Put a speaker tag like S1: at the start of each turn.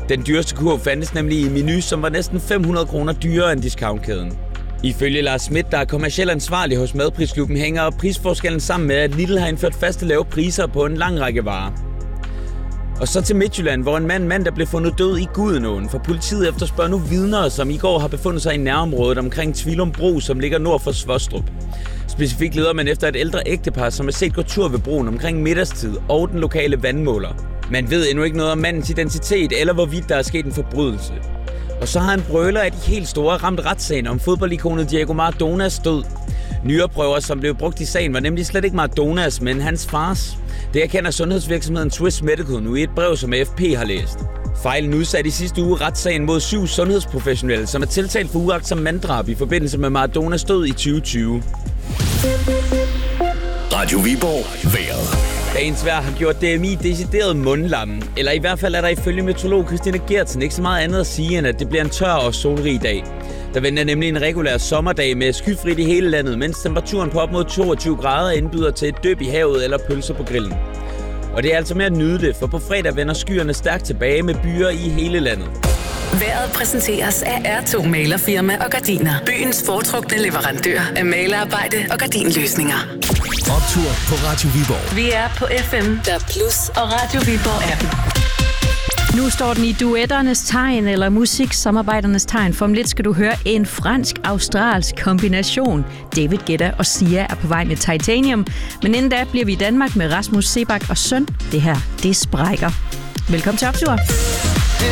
S1: Den dyreste kurv fandtes nemlig i Meny, som var næsten 500 kroner dyrere end discountkæden. Ifølge Lars Schmidt, der er kommercielt ansvarlig hos Madprisklubben, hænger prisforskellen sammen med, at Lidl har indført faste lave priser på en lang række varer. Og så til Midtjylland, hvor en mand der blev fundet død i Gudenåen, for politiet efterspørger nu vidner, som i går har befundet sig i nærområdet omkring Tvilum Bro, som ligger nord for Svostrup. Specifikt leder man efter et ældre ægtepar, som er set gå tur ved broen omkring middagstid og den lokale vandmåler. Man ved endnu ikke noget om mandens identitet eller hvorvidt der er sket en forbrydelse. Og så har en brøler af de helt store ramt retssagen om fodboldikonet Diego Maradonas død. Nyreprøver, som blev brugt i sagen, var nemlig slet ikke Maradonas, men hans fars. Det erkender sundhedsvirksomheden Swiss Medical nu i et brev, som AFP har læst. Fejlen udsatte i sidste uge retssagen mod 7 sundhedsprofessionelle, som er tiltalt for uagtsom manddrab i forbindelse med Maradonas død i 2020.
S2: Radio Viborg vejret.
S1: Dagens vejr har gjort DMI decideret mundlamme, eller i hvert fald er der ifølge meteorolog Christina Gertsen ikke så meget andet at sige, end at det bliver en tør og solrig dag. Der venter nemlig en regulær sommerdag med skyfrit i hele landet, mens temperaturen på op mod 22 grader indbyder til et dyb i havet eller pølser på grillen. Og det er altså med at nyde det, for på fredag vender skyerne stærkt tilbage med byer i hele landet.
S3: Vejret præsenteres af R2 Malerfirma og Gardiner. Byens foretrukne leverandør af malerarbejde og gardinløsninger.
S2: Optur på Radio Viborg.
S3: Vi er på FM, der Plus og Radio Viborg appen.
S4: Nu står den i duetternes tegn eller musiksamarbejdernes tegn. For om lidt skal du høre en fransk-australsk kombination. David Guetta og Sia er på vej med Titanium. Men inden da bliver vi i Danmark med Rasmus Sebak og Søn. Det her, det sprækker. Velkommen til Optur.